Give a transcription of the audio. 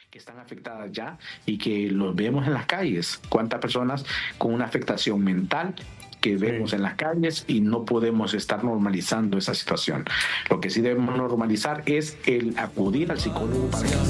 que están afectadas ya y que los vemos en las calles. ¿Cuántas personas con una afectación mental que vemos Sí. en las calles y no podemos estar normalizando esa situación? Lo que sí debemos normalizar es el acudir al psicólogo para que